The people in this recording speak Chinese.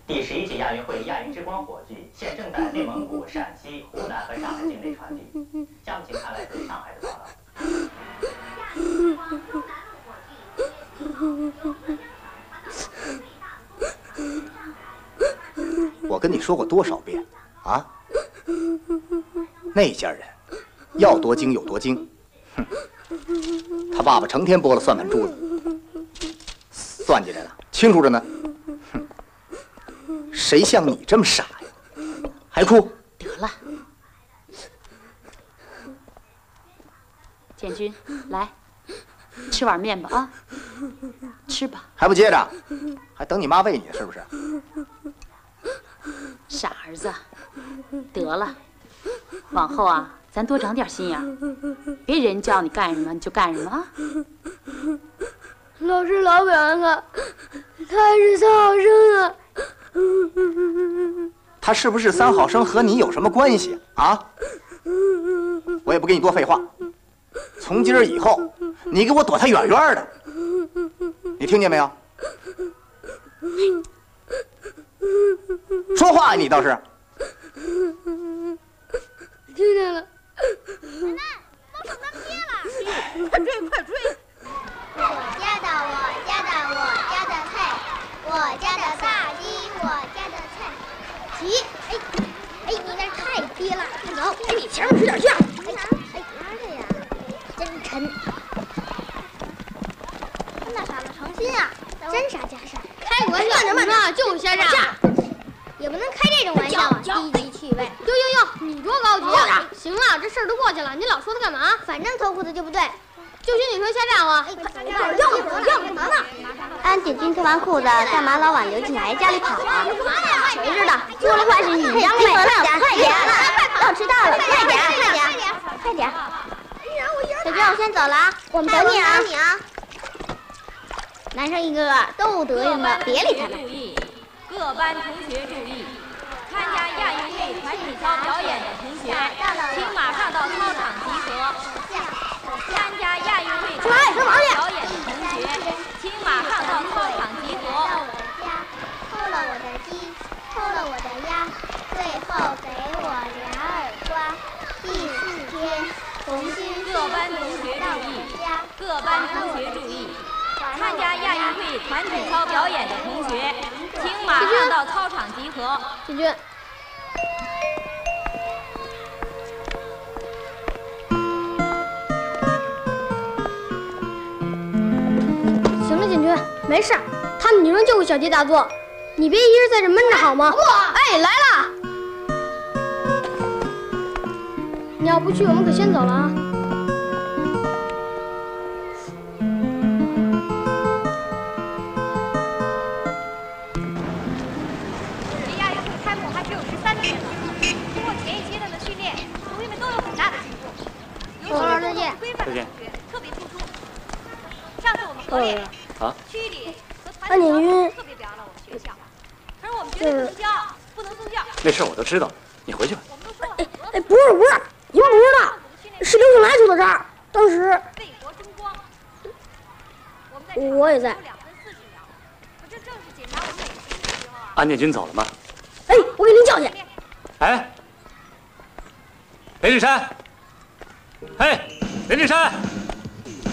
第11届亚运会亚运之光火炬现正在内蒙古、陕西、湖南和上海境内传递。下面请看来自上海的报道。 我跟你说过多少遍啊？那家人要多精有多精。哼，他爸爸成天剥了算盘珠子，算计着呢，清楚着呢。哼，谁像你这么傻呀？还哭？ 得了，建军，来，吃碗面吧啊，吃吧。 还不接着？还等你妈喂你是不是？ 傻儿子，得了，往后啊，咱多长点心眼儿，别人叫你干什么你就干什么啊。 老师老表扬他，他是3好生啊。 他是不是3好生和你有什么关系啊？我也不跟你多废话，从今儿以后，你给我躲他远远的，你听见没有？说话你倒是。 听见了。 奶奶，帮手当街了！快追，快追！我家的菜，我家的大鸡，我家的菜。急！哎，你那太低了，快走！ 哎，你前面使点劲！ 哎，拿着呀，真沉。那傻子诚心啊，真傻假傻。 开个玩笑，什么呢？就瞎炸。 也不能开这种玩笑啊，低级趣味。 哟，你多高级啊！行了，这事儿都过去了，你老说他干嘛？ 反正脱裤子就不对， 就许你说瞎炸我。 要干嘛呢？安建军脱完裤子，干嘛老往刘庆来家里跑啊？谁知道做了坏事你张妹，快点，要迟到了，快点！小军，我先走了啊，我们等你啊。男生一个个都德行的，别理他们。 各班同学注意，参加亚运会团体操表演的同学，请马上到操场集合。参加亚运会团体操表演的同学，请马上到操场集合。 偷了我的鸡，偷了我的鸭，最后给我2耳刮。第4天，红军各班同学注意，各班同学注意，参加亚运会团体操表演的同学，请马上到操场集合。 建军，行了，建军，没事，他们女生就会小题大做，你别一直在这闷着好吗？哎，来了！你要不去，我们可先走了啊。 再见。 特别突出。上次我们合练区里和团体操特别表扬了我们学校，可是我们绝对不能骄傲，不能松懈。 那事我都知道，你回去吧。 哎，不是，你们不知道，是刘庆来出的招儿。当时为国争光， 我也在。 这正是检查我们美食的时候啊。 安建军走了吗？ 哎，我给您叫去。 哎，雷志山。哎，雷志山。